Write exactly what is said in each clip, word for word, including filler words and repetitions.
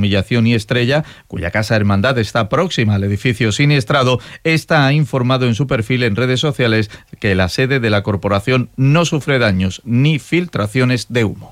Humillación y Estrella, cuya casa hermandad está próxima al edificio siniestrado, esta ha informado en su perfil en redes sociales que la sede de la corporación no sufre daños ni filtraciones de humo.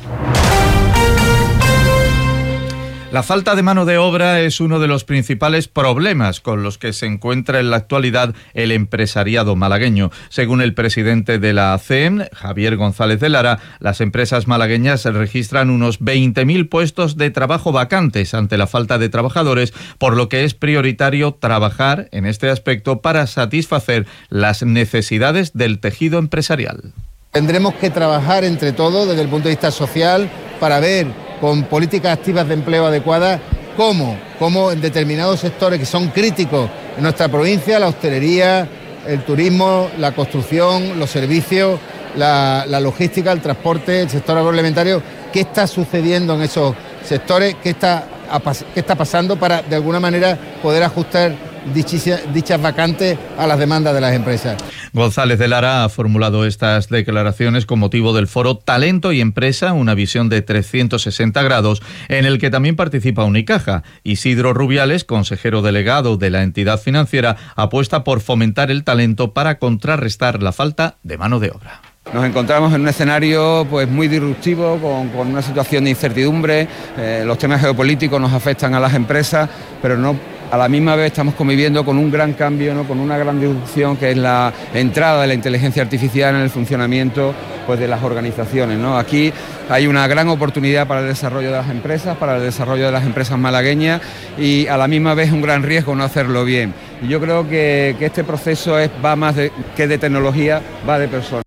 La falta de mano de obra es uno de los principales problemas con los que se encuentra en la actualidad el empresariado malagueño. Según el presidente de la A C E M, Javier González de Lara, las empresas malagueñas registran unos veinte mil puestos de trabajo vacantes ante la falta de trabajadores, por lo que es prioritario trabajar en este aspecto para satisfacer las necesidades del tejido empresarial. Tendremos que trabajar entre todos desde el punto de vista social para ver con políticas activas de empleo adecuadas cómo, cómo en determinados sectores que son críticos en nuestra provincia, la hostelería, el turismo, la construcción, los servicios, la, la logística, el transporte, el sector agroalimentario, qué está sucediendo en esos sectores, qué está, qué está pasando para de alguna manera poder ajustar dichas, dichas vacantes a las demandas de las empresas. González de Lara ha formulado estas declaraciones con motivo del foro Talento y Empresa, una visión de trescientos sesenta grados, en el que también participa Unicaja. Isidro Rubiales, consejero delegado de la entidad financiera, apuesta por fomentar el talento para contrarrestar la falta de mano de obra. Nos encontramos en un escenario pues muy disruptivo, con, con una situación de incertidumbre. Eh, los temas geopolíticos nos afectan a las empresas, pero no a la misma vez estamos conviviendo con un gran cambio, ¿no? Con una gran disrupción que es la entrada de la inteligencia artificial en el funcionamiento pues, de las organizaciones, ¿no? Aquí hay una gran oportunidad para el desarrollo de las empresas, para el desarrollo de las empresas malagueñas y a la misma vez un gran riesgo no hacerlo bien. Y yo creo que, que este proceso es, va más de, que de tecnología, va de personas.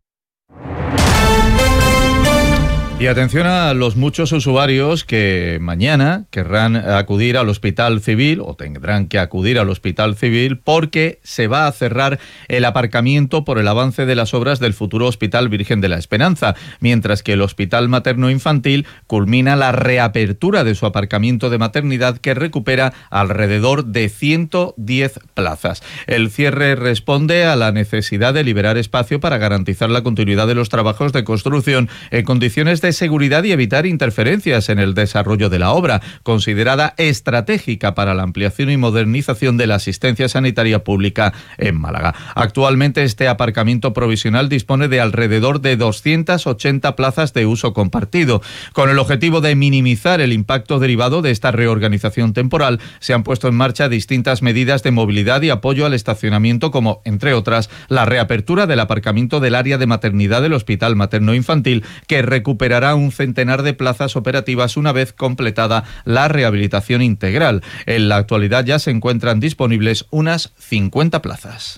Y atención a los muchos usuarios que mañana querrán acudir al Hospital Civil o tendrán que acudir al Hospital Civil porque se va a cerrar el aparcamiento por el avance de las obras del futuro Hospital Virgen de la Esperanza, mientras que el Hospital Materno Infantil culmina la reapertura de su aparcamiento de maternidad que recupera alrededor de ciento diez plazas. El cierre responde a la necesidad de liberar espacio para garantizar la continuidad de los trabajos de construcción en condiciones de seguridad y evitar interferencias en el desarrollo de la obra, considerada estratégica para la ampliación y modernización de la asistencia sanitaria pública en Málaga. Actualmente este aparcamiento provisional dispone de alrededor de doscientas ochenta plazas de uso compartido. Con el objetivo de minimizar el impacto derivado de esta reorganización temporal, se han puesto en marcha distintas medidas de movilidad y apoyo al estacionamiento, como, entre otras, la reapertura del aparcamiento del área de maternidad del Hospital Materno Infantil, que recuperará un centenar de plazas operativas una vez completada la rehabilitación integral. En la actualidad ya se encuentran disponibles unas cincuenta plazas.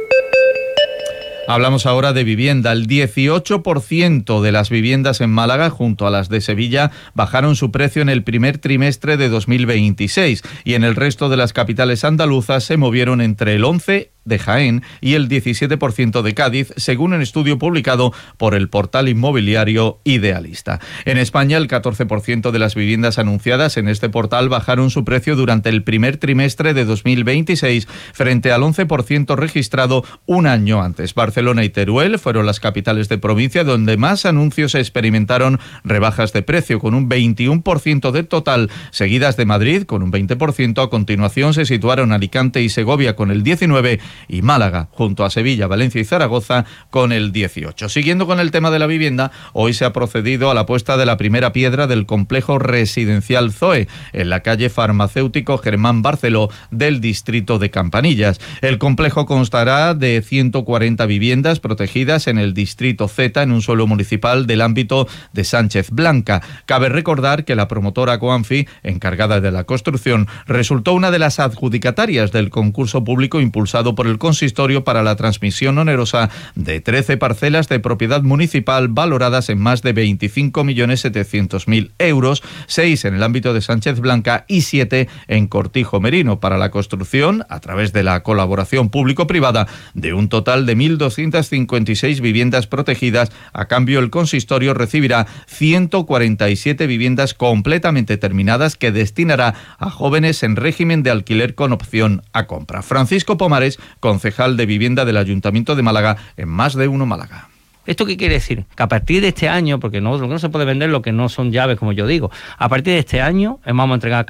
Hablamos ahora de vivienda. El dieciocho por ciento de las viviendas en Málaga, junto a las de Sevilla, bajaron su precio en el primer trimestre de dos mil veintiséis y en el resto de las capitales andaluzas se movieron entre el once por ciento de Jaén y el diecisiete por ciento de Cádiz, según un estudio publicado por el portal inmobiliario Idealista. En España, el catorce por ciento de las viviendas anunciadas en este portal bajaron su precio durante el primer trimestre de dos mil veintiséis, frente al once por ciento registrado un año antes. Barcelona y Teruel fueron las capitales de provincia donde más anuncios experimentaron rebajas de precio, con un veintiuno por ciento del total, seguidas de Madrid con un veinte por ciento. A continuación se situaron Alicante y Segovia con el diecinueve por ciento y Málaga, junto a Sevilla, Valencia y Zaragoza, con el dieciocho por ciento. Siguiendo con el tema de la vivienda, hoy se ha procedido a la puesta de la primera piedra del complejo residencial Zoe, en la calle Farmacéutico Germán Barceló del distrito de Campanillas. El complejo constará de ciento cuarenta viviendas protegidas en el distrito Z, en un suelo municipal del ámbito de Sánchez Blanca. Cabe recordar que la promotora Coanfi, encargada de la construcción, resultó una de las adjudicatarias del concurso público impulsado por el consistorio para la transmisión onerosa de trece parcelas de propiedad municipal valoradas en más de veinticinco millones setecientos mil euros, seis en el ámbito de Sánchez Blanca y siete en Cortijo Merino, para la construcción, a través de la colaboración público-privada, de un total de mil doscientas cincuenta y seis viviendas protegidas. A cambio, el consistorio recibirá ciento cuarenta y siete viviendas completamente terminadas que destinará a jóvenes en régimen de alquiler con opción a compra. Francisco Pomares, concejal de vivienda del Ayuntamiento de Málaga, en Más de Uno Málaga. ¿Esto qué quiere decir? Que a partir de este año, porque no, no se puede vender lo que no son llaves, como yo digo, a partir de este año vamos a entregar